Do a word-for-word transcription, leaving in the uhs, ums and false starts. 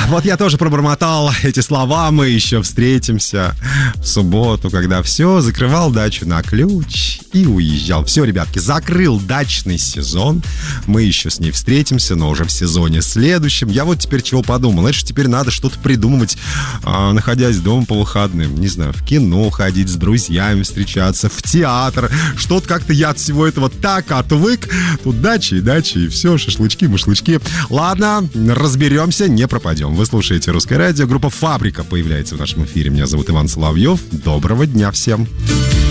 Вот я тоже пробормотал эти слова. Мы еще встретимся в субботу, когда все, закрывал дачу на ключ и уезжал. Все, ребятки, закрыл дачный сезон. Мы еще с ней встретимся, но уже в сезоне следующем. Я вот теперь чего подумал. Знаешь, теперь надо что-то придумывать, э, находясь дома по выходным. Не знаю, в кино ходить, с друзьями встречаться, в театр. Что-то как-то я от всего этого так отвык. Тут дачи и дачи, и все, шашлычки, машлычки. Ладно, разберемся, не пропадем. Вы слушаете «Русское радио». Группа «Фабрика» появляется в нашем эфире. Меня зовут Иван Соловьев. Доброго дня всем.